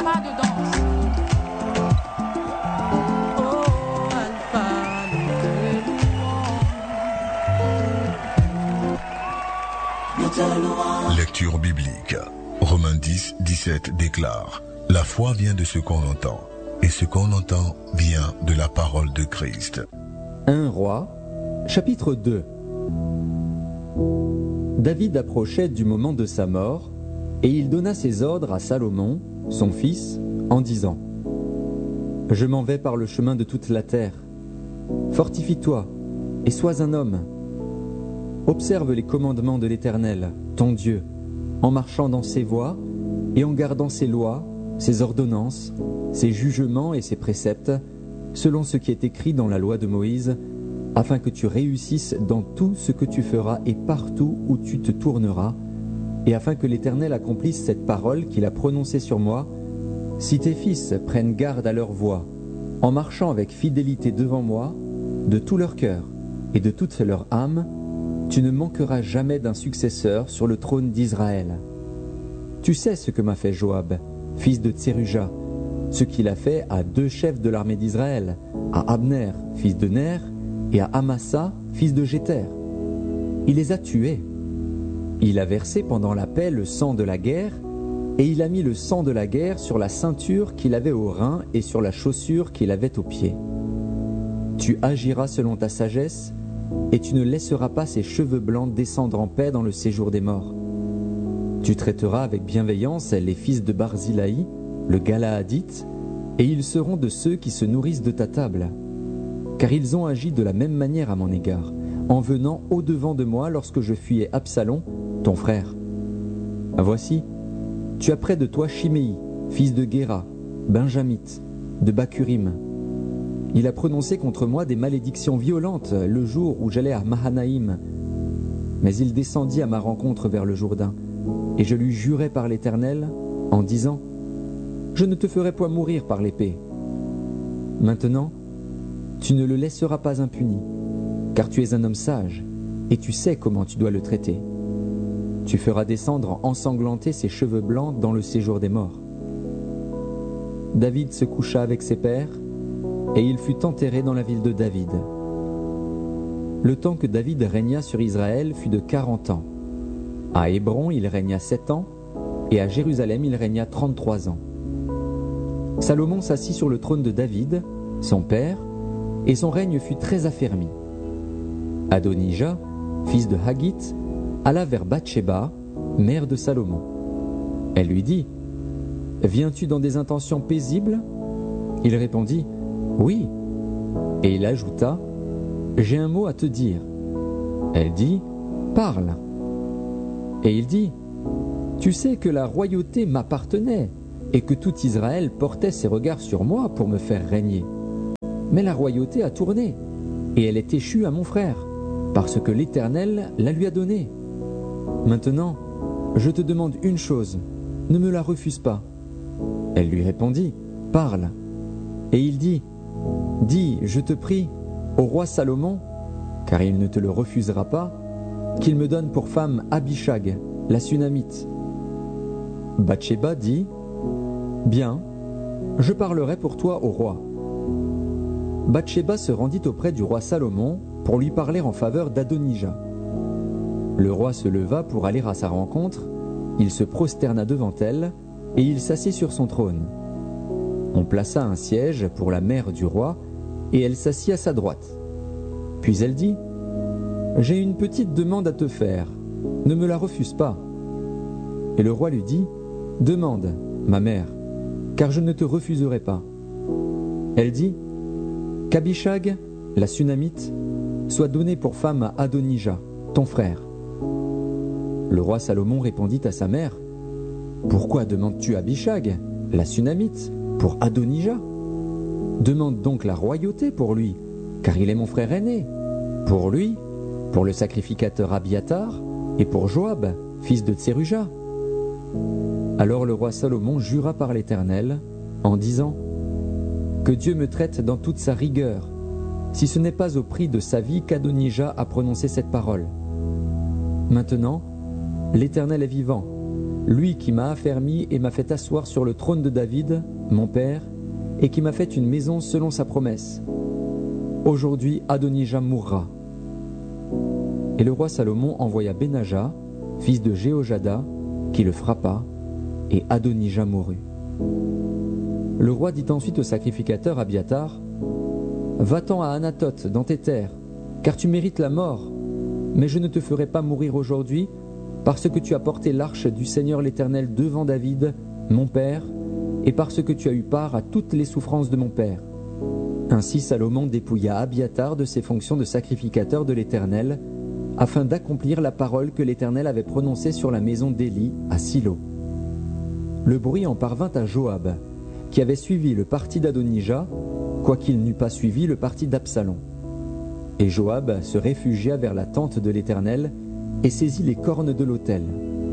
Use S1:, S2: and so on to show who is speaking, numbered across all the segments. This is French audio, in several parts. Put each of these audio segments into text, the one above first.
S1: pas de danse. Oh, Alpha,
S2: Lecture biblique. Romains 10, 17 déclare: La foi vient de ce qu'on entend, et ce qu'on entend vient de la parole de Christ.
S3: 1 Roi, chapitre 2. David approchait du moment de sa mort, et il donna ses ordres à Salomon, son fils, en disant: Je m'en vais par le chemin de toute la terre. Fortifie-toi, et sois un homme. Observe les commandements de l'Éternel, ton Dieu, en marchant dans ses voies et en gardant ses lois, ses ordonnances, ses jugements et ses préceptes, selon ce qui est écrit dans la loi de Moïse, afin que tu réussisses dans tout ce que tu feras et partout où tu te tourneras, et afin que l'Éternel accomplisse cette parole qu'il a prononcée sur moi, si tes fils prennent garde à leur voie, en marchant avec fidélité devant moi, de tout leur cœur et de toute leur âme, tu ne manqueras jamais d'un successeur sur le trône d'Israël. Tu sais ce que m'a fait Joab, fils de Tseruja, ce qu'il a fait à 2 chefs de l'armée d'Israël, à Abner, fils de Ner, et à Amasa, fils de Jéter. Il les a tués. Il a versé pendant la paix le sang de la guerre, et il a mis le sang de la guerre sur la ceinture qu'il avait au rein et sur la chaussure qu'il avait au pied. Tu agiras selon ta sagesse, et tu ne laisseras pas ses cheveux blancs descendre en paix dans le séjour des morts. Tu traiteras avec bienveillance les fils de Barzilaï, le Galaadite, et ils seront de ceux qui se nourrissent de ta table. Car ils ont agi de la même manière à mon égard, en venant au-devant de moi lorsque je fuyais Absalom, ton frère. Voici, tu as près de toi Chiméi, fils de Guéra, benjamite, de Bakurim. Il a prononcé contre moi des malédictions violentes le jour où j'allais à Mahanaïm. Mais il descendit à ma rencontre vers le Jourdain, et je lui jurai par l'Éternel, en disant: Je ne te ferai point mourir par l'épée. Maintenant, tu ne le laisseras pas impuni, car tu es un homme sage, et tu sais comment tu dois le traiter. Tu feras descendre ensanglantés ses cheveux blancs dans le séjour des morts. David se coucha avec ses pères, et il fut enterré dans la ville de David. Le temps que David régna sur Israël fut de 40 ans. À Hébron, il régna 7 ans, et à Jérusalem, il régna 33 ans. Salomon s'assit sur le trône de David, son père, et son règne fut très affermi. Adonija, fils de Haggith, alla vers Bathsheba, mère de Salomon. Elle lui dit: Viens-tu dans des intentions paisibles? Il répondit: Oui. Et il ajouta: J'ai un mot à te dire. Elle dit: Parle. Et il dit: Tu sais que la royauté m'appartenait, et que tout Israël portait ses regards sur moi pour me faire régner. Mais la royauté a tourné, et elle est échue à mon frère, parce que l'Éternel la lui a donnée. Maintenant, je te demande une chose, ne me la refuse pas. Elle lui répondit: Parle. Et il dit: Dis, je te prie, au roi Salomon, car il ne te le refusera pas, qu'il me donne pour femme Abishag, la Sunamite. Bathsheba dit: Bien, je parlerai pour toi au roi. Bathsheba se rendit auprès du roi Salomon pour lui parler en faveur d'Adonija. Le roi se leva pour aller à sa rencontre, il se prosterna devant elle, et il s'assit sur son trône. On plaça un siège pour la mère du roi, et elle s'assit à sa droite. Puis elle dit: J'ai une petite demande à te faire, ne me la refuse pas. Et le roi lui dit: Demande, ma mère, car je ne te refuserai pas. Elle dit: Qu'Abishag, la Sunamite, soit donnée pour femme à Adonija, ton frère. Le roi Salomon répondit à sa mère: Pourquoi demandes-tu Abishag, la Sunamite, pour Adonija? Demande donc la royauté pour lui, car il est mon frère aîné. Pour lui, pour le sacrificateur Abiatar, et pour Joab, fils de Tseruja. Alors le roi Salomon jura par l'Éternel, en disant: Que Dieu me traite dans toute sa rigueur, si ce n'est pas au prix de sa vie qu'Adonija a prononcé cette parole. Maintenant, l'Éternel est vivant, lui qui m'a affermi et m'a fait asseoir sur le trône de David, mon père, et qui m'a fait une maison selon sa promesse. Aujourd'hui, Adonija mourra. » Et le roi Salomon envoya Benaja, fils de Jéhojada, qui le frappa, et Adonija mourut. Le roi dit ensuite au sacrificateur Abiatar, « Va-t'en à Anathoth, dans tes terres, car tu mérites la mort, mais je ne te ferai pas mourir aujourd'hui, parce que tu as porté l'arche du Seigneur l'Éternel devant David, mon père, et parce que tu as eu part à toutes les souffrances de mon père. » Ainsi Salomon dépouilla Abiatar de ses fonctions de sacrificateur de l'Éternel, afin d'accomplir la parole que l'Éternel avait prononcée sur la maison d'Élie à Silo. Le bruit en parvint à Joab, qui avait suivi le parti d'Adonija, quoiqu'il n'eût pas suivi le parti d'Absalom. Et Joab se réfugia vers la tente de l'Éternel et saisit les cornes de l'autel.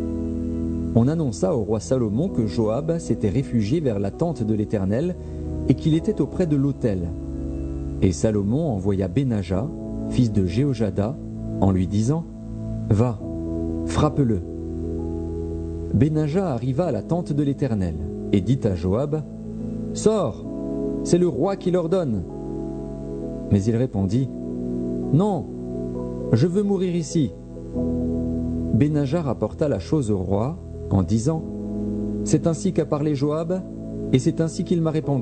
S3: On annonça au roi Salomon que Joab s'était réfugié vers la tente de l'Éternel et qu'il était auprès de l'autel. Et Salomon envoya Benaja, fils de Jéhojada, en lui disant « Va, frappe-le. » Benaja arriva à la tente de l'Éternel et dit à Joab « Sors, c'est le roi qui l'ordonne. » Mais il répondit « Non, je veux mourir ici. » Benaja rapporta la chose au roi en disant « C'est ainsi qu'a parlé Joab, et c'est ainsi qu'il m'a répondu. »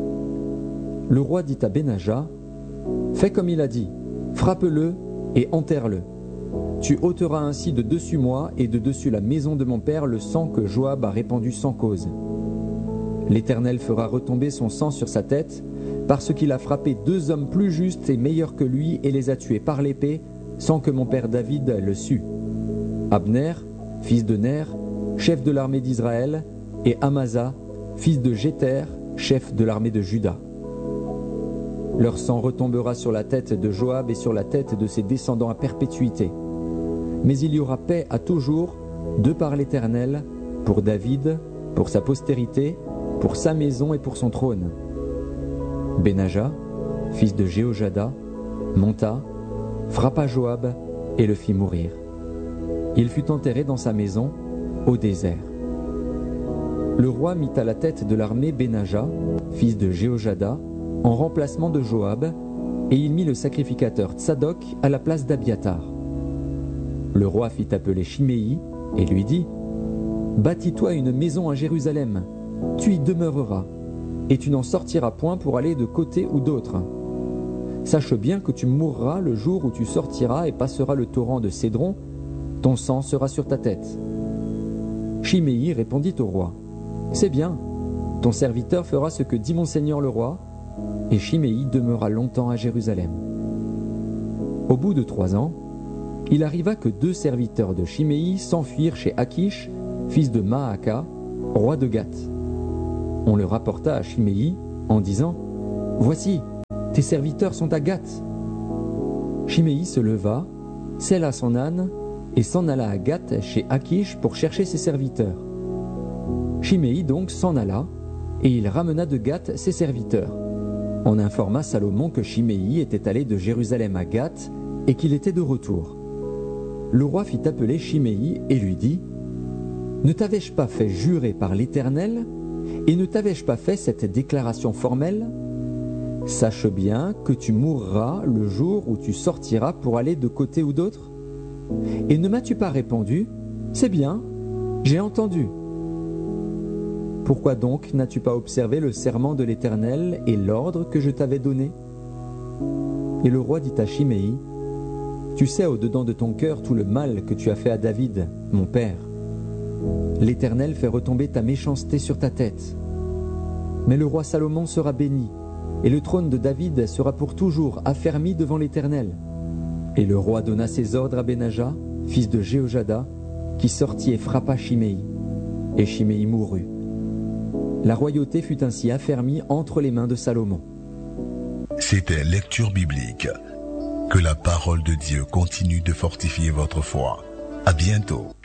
S3: Le roi dit à Benaja « Fais comme il a dit, frappe-le et enterre-le. Tu ôteras ainsi de dessus moi et de dessus la maison de mon père le sang que Joab a répandu sans cause. L'Éternel fera retomber son sang sur sa tête, parce qu'il a frappé 2 hommes plus justes et meilleurs que lui et les a tués par l'épée, sans que mon père David le sût. Abner, fils de Ner, chef de l'armée d'Israël, et Amasa, fils de Jéter, chef de l'armée de Juda. Leur sang retombera sur la tête de Joab et sur la tête de ses descendants à perpétuité. Mais il y aura paix à toujours, de par l'Éternel, pour David, pour sa postérité, pour sa maison et pour son trône. Benaja, fils de Jéhojada, monta, frappa Joab et le fit mourir. Il fut enterré dans sa maison, au désert. Le roi mit à la tête de l'armée Benaja, fils de Jéhojada, en remplacement de Joab, et il mit le sacrificateur Tsadok à la place d'Abiatar. Le roi fit appeler Shimei et lui dit « Bâtis-toi une maison à Jérusalem, tu y demeureras, et tu n'en sortiras point pour aller de côté ou d'autre. Sache bien que tu mourras le jour où tu sortiras et passeras le torrent de Cédron, ton sang sera sur ta tête. » Shimei répondit au roi « C'est bien, ton serviteur fera ce que dit mon seigneur le roi. » Et Shimei demeura longtemps à Jérusalem. Au bout de 3 ans, il arriva que 2 serviteurs de Shimei s'enfuirent chez Akish, fils de Maaka, roi de Gath. On le rapporta à Shimei en disant « Voici, tes serviteurs sont à Gath. » Shimei se leva, sella son âne et s'en alla à Gath chez Akish pour chercher ses serviteurs. Shimei donc s'en alla et il ramena de Gath ses serviteurs. On informa Salomon que Shimei était allé de Jérusalem à Gath et qu'il était de retour. Le roi fit appeler Shimei et lui dit « Ne t'avais-je pas fait jurer par l'Éternel et ne t'avais-je pas fait cette déclaration formelle ? Sache bien que tu mourras le jour où tu sortiras pour aller de côté ou d'autre. Et ne m'as-tu pas répondu « C'est bien, j'ai entendu ». Pourquoi donc n'as-tu pas observé le serment de l'Éternel et l'ordre que je t'avais donné ? Et le roi dit à Shimei, « Tu sais au-dedans de ton cœur tout le mal que tu as fait à David, mon père. L'Éternel fait retomber ta méchanceté sur ta tête. Mais le roi Salomon sera béni, et le trône de David sera pour toujours affermi devant l'Éternel. » Et le roi donna ses ordres à Benaja, fils de Jéhojada, qui sortit et frappa Shimei. Et Shimei mourut. La royauté fut ainsi affermie entre les mains de Salomon.
S2: C'était Lecture biblique. Que la parole de Dieu continue de fortifier votre foi. À bientôt.